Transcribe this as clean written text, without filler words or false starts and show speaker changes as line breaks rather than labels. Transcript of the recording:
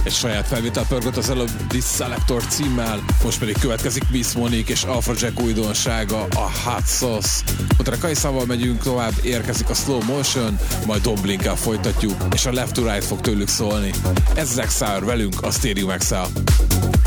Egy saját felvétel pörgött az előbb Disselector címmel, most pedig következik Miss Monique és Afrojack újdonsága, a Hot Sauce. Utána Kaiszával megyünk tovább, érkezik a Slow Motion, majd Don Blinkel folytatjuk, és a Left to Right fog tőlük szólni. Ez Exile velünk a Stadium Exile.